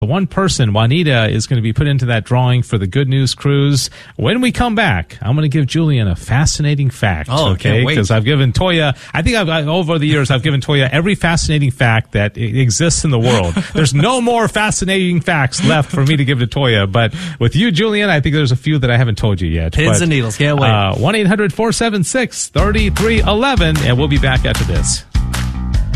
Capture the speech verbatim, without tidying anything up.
one person, Juanita, is going to be put into that drawing for the Good News Cruise. When we come back, I'm going to give Julian a fascinating fact. Oh, okay, because I've given Toya, I think I've, I, over the years, I've given Toya every fascinating fact that exists in the world. There's no more fascinating facts left for me to give to Toya, but with you, Julian, I think there's a few that I haven't told you yet. Pins but, and needles, can't wait. Uh, one eight hundred four seven six three three one one, and we'll be back after this.